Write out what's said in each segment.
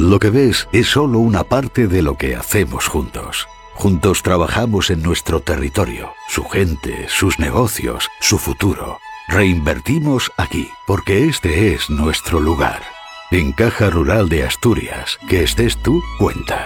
Lo que ves es solo una parte de lo que hacemos juntos. Juntos trabajamos en nuestro territorio, su gente, sus negocios, su futuro. Reinvertimos aquí, porque este es nuestro lugar. En Caja Rural de Asturias, que estés tú, cuenta.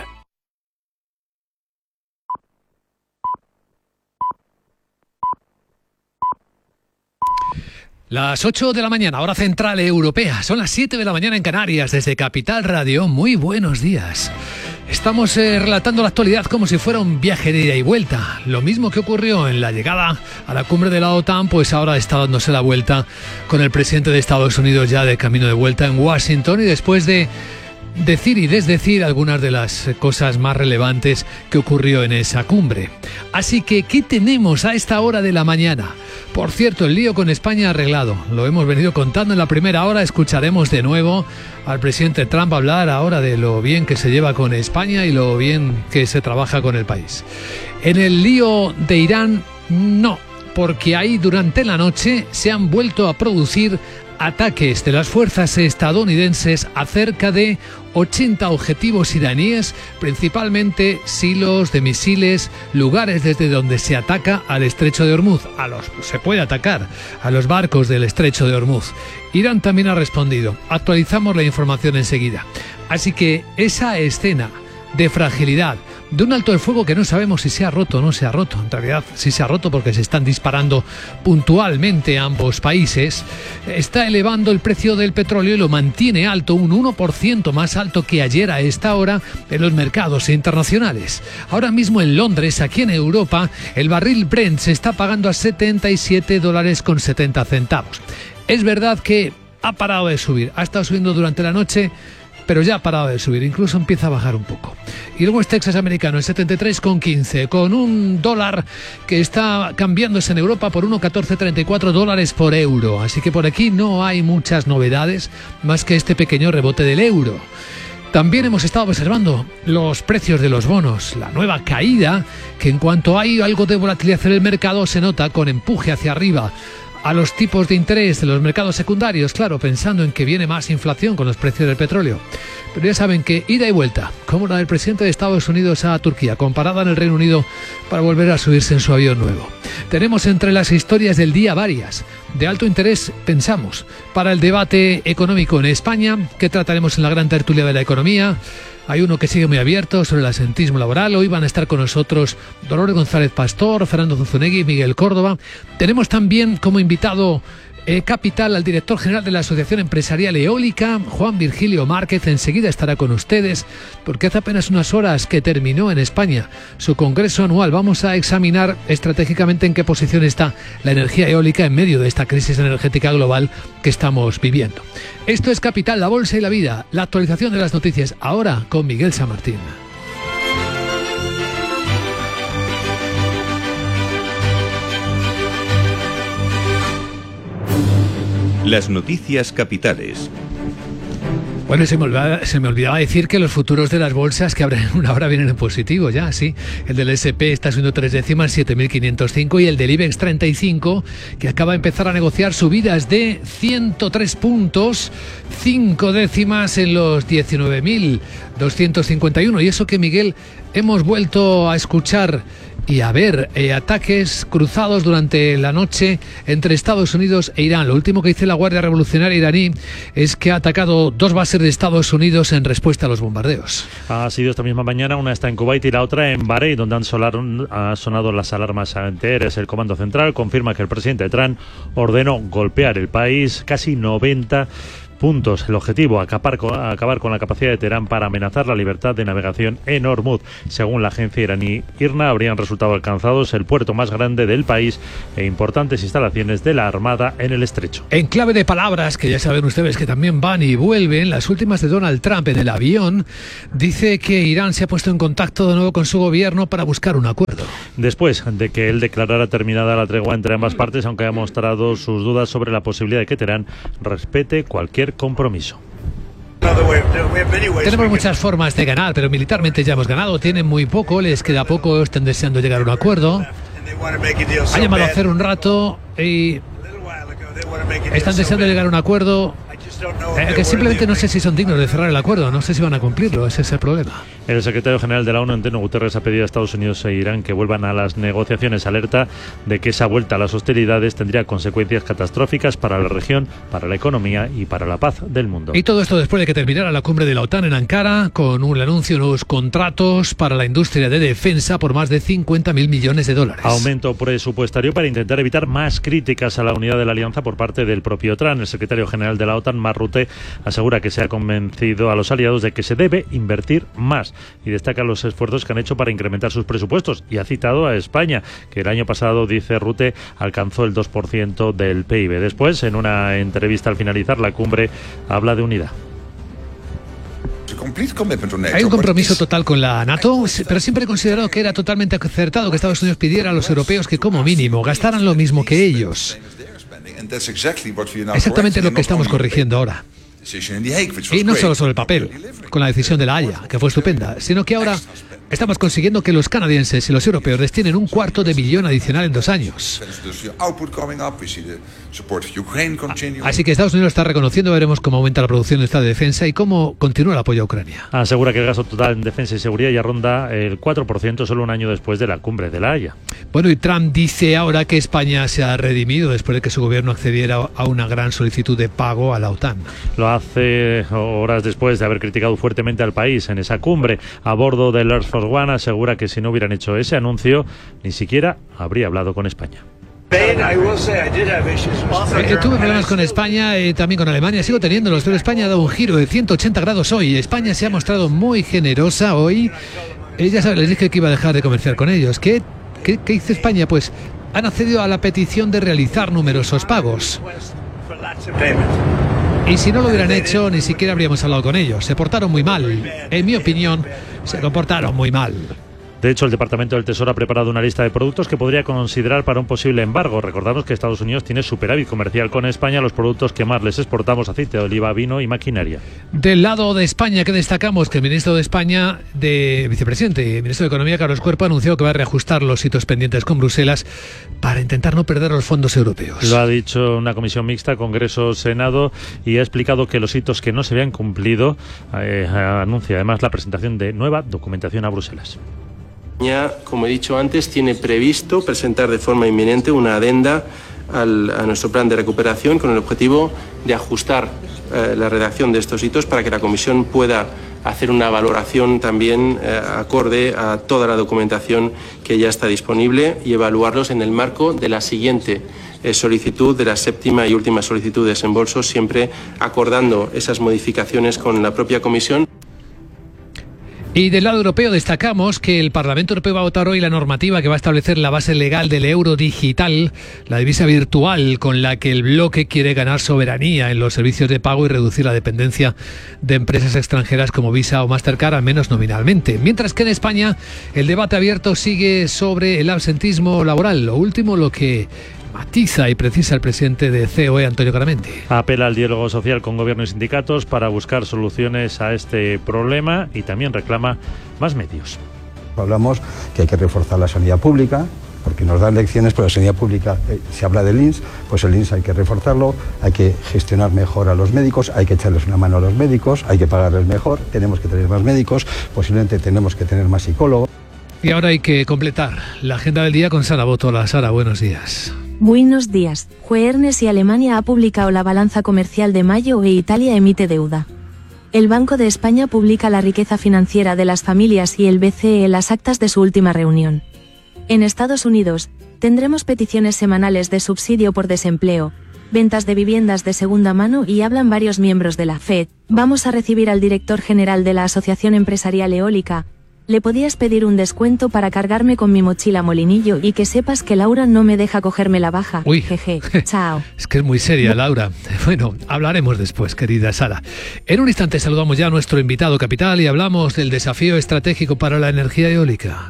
Las 8 de la mañana, hora central europea. Son las 7 de la mañana en Canarias, desde Capital Radio. Muy buenos días. Estamos relatando la actualidad como si fuera un viaje de ida y vuelta. Lo mismo que ocurrió en la llegada a la cumbre de la OTAN, pues ahora está dándose la vuelta con el presidente de Estados Unidos ya de camino de vuelta en Washington, y después de decir y desdecir algunas de las cosas más relevantes que ocurrió en esa cumbre. Así que, ¿qué tenemos a esta hora de la mañana? Por cierto, el lío con España arreglado. Lo hemos venido contando en la primera hora. Escucharemos de nuevo al presidente Trump hablar ahora de lo bien que se lleva con España y lo bien que se trabaja con el país. En el lío de Irán, no, porque ahí durante la noche se han vuelto a producir ataques de las fuerzas estadounidenses a cerca de 80 objetivos iraníes, principalmente silos de misiles, lugares desde donde se ataca al estrecho de Hormuz. Se puede atacar a los barcos del estrecho de Hormuz. Irán también ha respondido. Actualizamos la información enseguida. Así que esa escena de fragilidad, de un alto el fuego que no sabemos si se ha roto o no se ha roto. En realidad sí se ha roto porque se están disparando puntualmente ambos países. Está elevando el precio del petróleo y lo mantiene alto, un 1% más alto que ayer a esta hora en los mercados internacionales. Ahora mismo en Londres, aquí en Europa, el barril Brent se está pagando a $77,70. Es verdad que ha parado de subir, ha estado subiendo durante la noche, pero ya ha parado de subir, incluso empieza a bajar un poco. Y el West Texas americano en 73,15, con un dólar que está cambiándose en Europa por $1,1434 por euro. Así que por aquí no hay muchas novedades, más que este pequeño rebote del euro. También hemos estado observando los precios de los bonos, la nueva caída, que en cuanto hay algo de volatilidad en el mercado se nota con empuje hacia arriba a los tipos de interés de los mercados secundarios, claro, pensando en que viene más inflación con los precios del petróleo. Pero ya saben que ida y vuelta, como la del presidente de Estados Unidos a Turquía, comparada en el Reino Unido para volver a subirse en su avión nuevo. Tenemos entre las historias del día varias, de alto interés, pensamos, para el debate económico en España, que trataremos en la gran tertulia de la economía. Hay uno que sigue muy abierto sobre el absentismo laboral. Hoy van a estar con nosotros Dolores González Pastor, Fernando Zunzunegui y Miguel Córdoba. Tenemos también como invitado capital al director general de la Asociación Empresarial Eólica, Juan Virgilio Márquez. Enseguida estará con ustedes, porque hace apenas unas horas que terminó en España su congreso anual. Vamos a examinar estratégicamente en qué posición está la energía eólica en medio de esta crisis energética global que estamos viviendo. Esto es Capital, la Bolsa y la Vida, la actualización de las noticias, ahora con Miguel San Martín. Las noticias capitales. Bueno, se me olvidaba decir que los futuros de las bolsas que abren en una hora vienen en positivo ya, sí. El del S&P está subiendo 3 décimas, 7.505, y el del IBEX 35, que acaba de empezar a negociar subidas de 103 puntos, 5 décimas en los 19.251. Y eso que, Miguel, hemos vuelto a escuchar y a ver ataques cruzados durante la noche entre Estados Unidos e Irán. Lo último que dice la Guardia Revolucionaria iraní es que ha atacado 2 bases de Estados Unidos en respuesta a los bombardeos. Ha sido esta misma mañana, una está en Kuwait y la otra en Bahrein, donde han sonado las alarmas antiaéreas. El Comando Central confirma que el presidente Trump ordenó golpear el país casi 90 puntos. El objetivo, acabar con la capacidad de Teherán para amenazar la libertad de navegación en Hormuz. Según la agencia iraní IRNA, habrían resultado alcanzados el puerto más grande del país e importantes instalaciones de la Armada en el estrecho. En clave de palabras, que ya saben ustedes que también van y vuelven, las últimas de Donald Trump en el avión, dice que Irán se ha puesto en contacto de nuevo con su gobierno para buscar un acuerdo. Después de que él declarara terminada la tregua entre ambas partes, aunque ha mostrado sus dudas sobre la posibilidad de que Teherán respete cualquier compromiso. Tenemos muchas formas de ganar, pero militarmente ya hemos ganado. Tienen muy poco, les queda poco, están deseando llegar a un acuerdo. Ha llamado a hacer un rato y están deseando llegar a un acuerdo Que simplemente no sé si son dignos de cerrar el acuerdo, no sé si van a cumplirlo, ese es el problema. El secretario general de la ONU, Antonio Guterres, ha pedido a Estados Unidos e Irán que vuelvan a las negociaciones. Alerta de que esa vuelta a las hostilidades tendría consecuencias catastróficas para la región, para la economía y para la paz del mundo. Y todo esto después de que terminara la cumbre de la OTAN en Ankara, con un anuncio de nuevos contratos para la industria de defensa por más de 50.000 millones de dólares. Aumento presupuestario para intentar evitar más críticas a la unidad de la alianza por parte del propio Trump. El secretario general de la OTAN, Mark Rutte, asegura que se ha convencido a los aliados de que se debe invertir más y destaca los esfuerzos que han hecho para incrementar sus presupuestos y ha citado a España, que el año pasado, dice Rutte, alcanzó el 2% del PIB. Después, en una entrevista al finalizar la cumbre, habla de unidad. Hay un compromiso total con la NATO, pero siempre he considerado que era totalmente acertado que Estados Unidos pidiera a los europeos que como mínimo gastaran lo mismo que ellos. Exactamente lo que estamos corrigiendo ahora. Y no solo sobre el papel, con la decisión de la Haya, que fue estupenda, sino que ahora estamos consiguiendo que los canadienses y los europeos destinen $250 million adicional en 2 años. Así que Estados Unidos está reconociendo, veremos cómo aumenta la producción de esta defensa y cómo continúa el apoyo a Ucrania. Asegura que el gasto total en defensa y seguridad ya ronda el 4% solo un año después de la cumbre de la Haya. Bueno, y Trump dice ahora que España se ha redimido después de que su gobierno accediera a una gran solicitud de pago a la OTAN. Lo hace horas después de haber criticado fuertemente al país en esa cumbre. A bordo del Air Force One asegura que si no hubieran hecho ese anuncio, ni siquiera habría hablado con España. Tuve problemas con España y también con Alemania, sigo teniéndolos, pero España ha dado un giro de 180 grados hoy. España se ha mostrado muy generosa hoy. Ya sabes, les dije que iba a dejar de comerciar con ellos. ¿Qué hizo España? Pues han accedido a la petición de realizar numerosos pagos. Y si no lo hubieran hecho, ni siquiera habríamos hablado con ellos. Se portaron muy mal. En mi opinión, se comportaron muy mal. De hecho, el Departamento del Tesoro ha preparado una lista de productos que podría considerar para un posible embargo. Recordamos que Estados Unidos tiene superávit comercial con España. Los productos que más les exportamos: aceite de oliva, vino y maquinaria. Del lado de España, que destacamos que el ministro de España, vicepresidente y ministro de Economía, Carlos Cuerpo, ha anunciado que va a reajustar los hitos pendientes con Bruselas para intentar no perder los fondos europeos. Lo ha dicho una comisión mixta, Congreso-Senado, y ha explicado que los hitos que no se habían cumplido, anuncia además la presentación de nueva documentación a Bruselas. España, como he dicho antes, tiene previsto presentar de forma inminente una adenda a nuestro plan de recuperación con el objetivo de ajustar la redacción de estos hitos para que la Comisión pueda hacer una valoración también acorde a toda la documentación que ya está disponible y evaluarlos en el marco de la siguiente solicitud, de la 7ª y última solicitud de desembolso, siempre acordando esas modificaciones con la propia Comisión. Y del lado europeo destacamos que el Parlamento Europeo va a votar hoy la normativa que va a establecer la base legal del euro digital, la divisa virtual con la que el bloque quiere ganar soberanía en los servicios de pago y reducir la dependencia de empresas extranjeras como Visa o Mastercard, al menos nominalmente. Mientras que en España el debate abierto sigue sobre el absentismo laboral, lo último, lo que matiza y precisa el presidente de COE, Antonio Garamendi. Apela al diálogo social con gobierno y sindicatos para buscar soluciones a este problema y también reclama más medios. Hablamos que hay que reforzar la sanidad pública, porque nos dan lecciones, pero la sanidad pública, se habla del INS, pues el INS hay que reforzarlo, hay que gestionar mejor a los médicos, hay que echarles una mano a los médicos, hay que pagarles mejor, tenemos que tener más médicos, posiblemente tenemos que tener más psicólogos. Y ahora hay que completar la agenda del día con Sara Boto. Hola Sara, buenos días. Buenos días. Juernes y Alemania ha publicado la balanza comercial de mayo e Italia emite deuda. El Banco de España publica la riqueza financiera de las familias y el BCE las actas de su última reunión. En Estados Unidos, tendremos peticiones semanales de subsidio por desempleo, ventas de viviendas de segunda mano y hablan varios miembros de la FED. Vamos a recibir al director general de la Asociación Empresarial Eólica. Le podías pedir un descuento para cargarme con mi mochila molinillo y que sepas que Laura no me deja cogerme la baja. Uy, jeje, chao. Es que es muy seria, Laura. Bueno, hablaremos después, querida Sara. En un instante saludamos ya a nuestro invitado capital y hablamos del desafío estratégico para la energía eólica.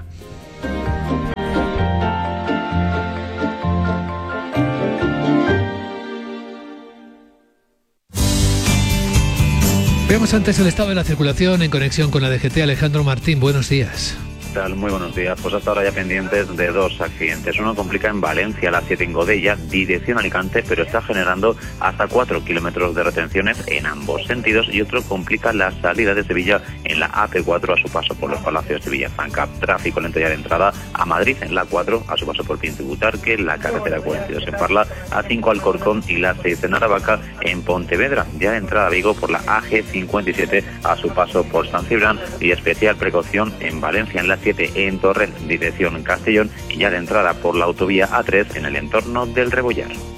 Veamos antes el estado de la circulación en conexión con la DGT. Alejandro Martín, buenos días. tal? Muy buenos días. Pues hasta ahora ya pendientes de 2 accidentes. Uno complica en Valencia, la 7 en Godella, dirección Alicante, pero está generando hasta 4 kilómetros de retenciones en ambos sentidos, y otro complica la salida de Sevilla en la AP4 a su paso por los Palacios de Villafranca. Tráfico lento ya de entrada a Madrid en la 4 a su paso por Pinto-Butarque, la carretera 42 en Parla, A5 Alcorcón y la 6 en Aravaca en Pontevedra. Ya de entrada a Vigo por la AG57 a su paso por San Cibrán, y especial precaución en Valencia en la 7 en Torrent, dirección Castellón, y ya de entrada por la autovía A3 en el entorno del Rebollar.